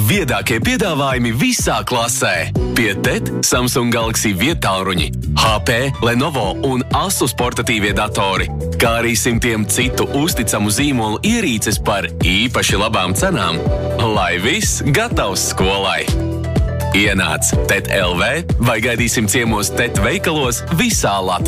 Viedākie piedāvājumi visā klasē. Pie TET Samsung Galaxy viedtālruņi, HP, Lenovo un Asus portatīvie datori, kā arī simtiem citu uzticamu zīmolu ierīces par īpaši labām cenām. Lai viss gatavs skolai! Ienāc TET LV vai gaidīsim ciemos TET veikalos visā Latvijā.